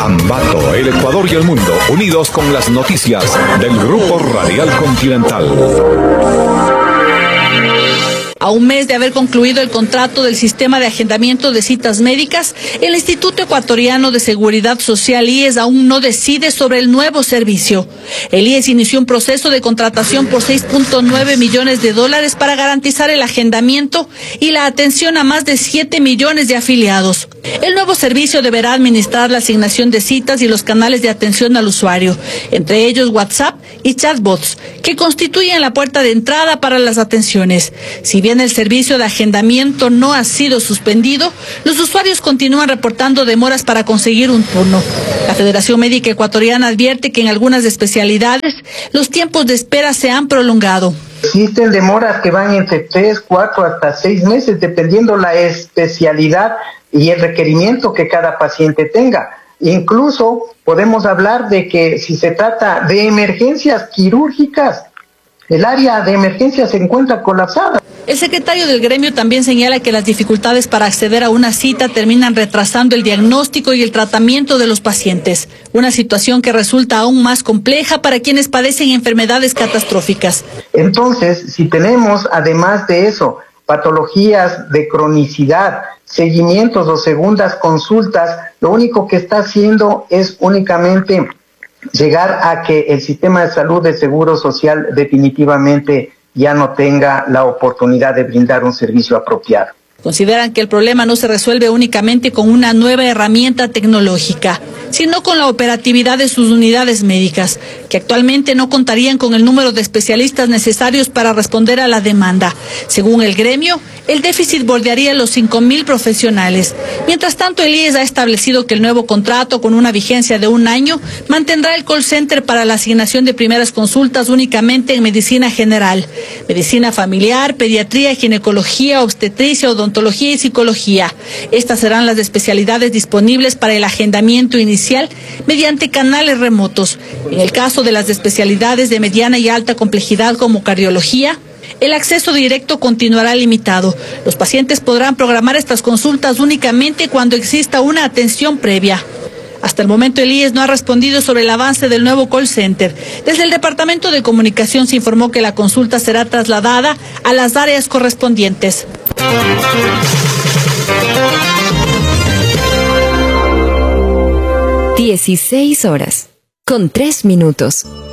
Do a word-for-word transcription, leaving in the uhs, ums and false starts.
Ambato, el Ecuador y el mundo, unidos con las noticias del Grupo Radial Continental. A un mes de haber concluido el contrato del sistema de agendamiento de citas médicas, el Instituto Ecuatoriano de Seguridad Social, I E S, aún no decide sobre el nuevo servicio. El I E S inició un proceso de contratación por seis punto nueve millones de dólares para garantizar el agendamiento y la atención a más de siete millones de afiliados. El nuevo servicio deberá administrar la asignación de citas y los canales de atención al usuario, entre ellos WhatsApp y chatbots, que constituyen la puerta de entrada para las atenciones. Si bien el servicio de agendamiento no ha sido suspendido, los usuarios continúan reportando demoras para conseguir un turno. La Federación Médica Ecuatoriana advierte que en algunas especialidades los tiempos de espera se han prolongado. Existen demoras que van entre tres, cuatro hasta seis meses, dependiendo la especialidad y el requerimiento que cada paciente tenga. Incluso podemos hablar de que si se trata de emergencias quirúrgicas, el área de emergencia se encuentra colapsada. El secretario del gremio también señala que las dificultades para acceder a una cita terminan retrasando el diagnóstico y el tratamiento de los pacientes, una situación que resulta aún más compleja para quienes padecen enfermedades catastróficas. Entonces, si tenemos además de eso patologías de cronicidad, seguimientos o segundas consultas, lo único que está haciendo es únicamente llegar a que el sistema de salud de seguro social definitivamente ya no tenga la oportunidad de brindar un servicio apropiado. Consideran que el problema no se resuelve únicamente con una nueva herramienta tecnológica, sino con la operatividad de sus unidades médicas, que actualmente no contarían con el número de especialistas necesarios para responder a la demanda. Según el gremio, el déficit bordearía los cinco mil profesionales. Mientras tanto, el I E S ha establecido que el nuevo contrato, con una vigencia de un año, mantendrá el call center para la asignación de primeras consultas únicamente en medicina general, medicina familiar, pediatría, ginecología, obstetricia, odontología y psicología. Estas serán las especialidades disponibles para el agendamiento inicial mediante canales remotos. En el caso de las especialidades de mediana y alta complejidad como cardiología, el acceso directo continuará limitado. Los pacientes podrán programar estas consultas únicamente cuando exista una atención previa. Hasta el momento el I E S no ha respondido sobre el avance del nuevo call center. Desde el Departamento de Comunicación se informó que la consulta será trasladada a las áreas correspondientes. dieciséis horas, con tres minutos.